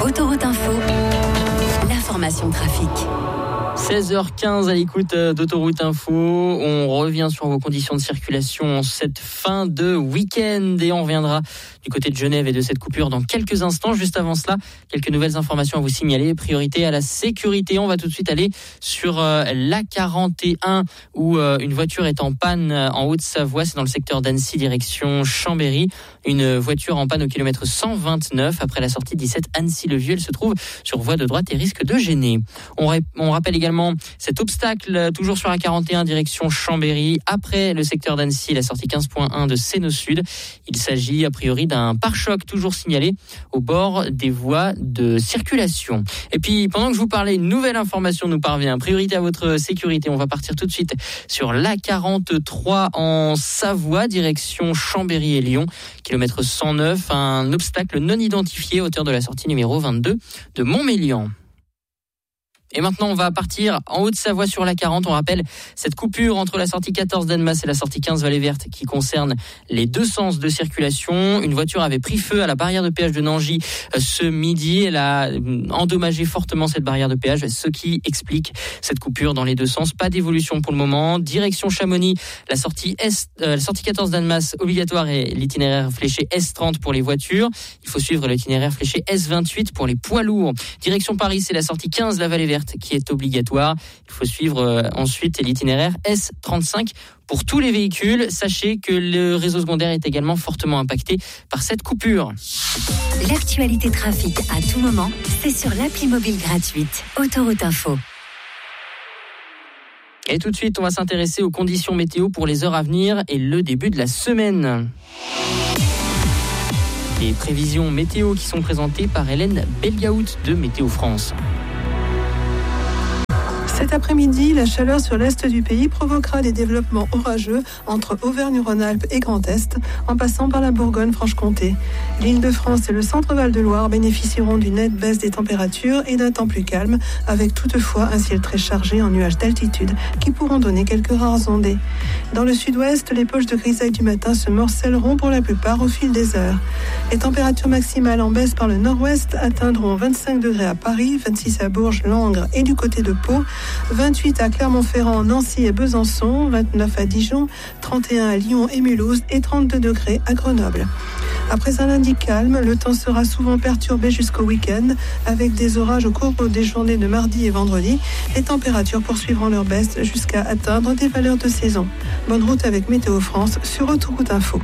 Autoroute Info, l'information trafic. 16h15 à l'écoute d'Autoroute Info. On revient sur vos conditions de circulation en cette fin de week-end et on reviendra du côté de Genève et de cette coupure dans quelques instants. Juste avant cela, quelques nouvelles informations à vous signaler. Priorité à la sécurité. On va tout de suite aller sur l'A41 où une voiture est en panne en Haute-Savoie. C'est dans le secteur d'Annecy, direction Chambéry. Une voiture en panne au kilomètre 129 après la sortie 17 Annecy-le-Vieux. Elle se trouve sur voie de droite et risque de gêner. On rappelle également cet obstacle toujours sur l'A41 direction Chambéry après le secteur d'Annecy, la sortie 15.1 de Sénaux-Sud. Il s'agit a priori d'un pare-choc toujours signalé au bord des voies de circulation. Et puis pendant que je vous parlais, une nouvelle information nous parvient. Priorité à votre sécurité. On va partir tout de suite sur l'A43 en Savoie direction Chambéry et Lyon. Kilomètre 109, un obstacle non identifié à hauteur de la sortie numéro 22 de Montmélian. Et maintenant, on va partir en Haute-Savoie sur la 40. On rappelle cette coupure entre la sortie 14 d'Annemasse et la sortie 15 Vallée Verte qui concerne les deux sens de circulation. Une voiture avait pris feu à la barrière de péage de Nangy ce midi. Elle a endommagé fortement cette barrière de péage, ce qui explique cette coupure dans les deux sens. Pas d'évolution pour le moment. Direction Chamonix, la sortie 14 d'Annemasse obligatoire et l'itinéraire fléché S30 pour les voitures. Il faut suivre l'itinéraire fléché S28 pour les poids lourds. Direction Paris, c'est la sortie 15 la Vallée Verte qui est obligatoire. Il faut suivre ensuite l'itinéraire S35 pour tous les véhicules. Sachez que le réseau secondaire est également fortement impacté par cette coupure. L'actualité trafic à tout moment, c'est sur l'appli mobile gratuite Autoroute Info. Et tout de suite, on va s'intéresser aux conditions météo pour les heures à venir et le début de la semaine. Les prévisions météo qui sont présentées par Hélène Belgaout de Météo France. Cet après-midi, la chaleur sur l'est du pays provoquera des développements orageux entre Auvergne-Rhône-Alpes et Grand Est, en passant par la Bourgogne-Franche-Comté. L'Île-de-France et le centre-Val de Loire bénéficieront d'une nette baisse des températures et d'un temps plus calme, avec toutefois un ciel très chargé en nuages d'altitude qui pourront donner quelques rares ondées. Dans le sud-ouest, les poches de grisaille du matin se morcelleront pour la plupart au fil des heures. Les températures maximales en baisse par le nord-ouest atteindront 25 degrés à Paris, 26 à Bourges, Langres et du côté de Pau, 28 à Clermont-Ferrand, Nancy et Besançon, 29 à Dijon, 31 à Lyon et Mulhouse et 32 degrés à Grenoble. Après un lundi calme, le temps sera souvent perturbé jusqu'au week-end avec des orages au cours des journées de mardi et vendredi. Les températures poursuivront leur baisse jusqu'à atteindre des valeurs de saison. Bonne route avec Météo France sur Autoroute Info.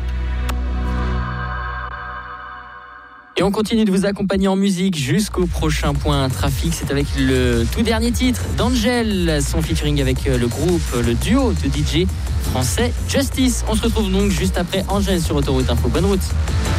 Et on continue de vous accompagner en musique jusqu'au prochain point trafic. C'est avec le tout dernier titre d'Angèle, son featuring avec le groupe, le duo de DJ français Justice. On se retrouve donc juste après Angèle sur Autoroute Info. Bonne route.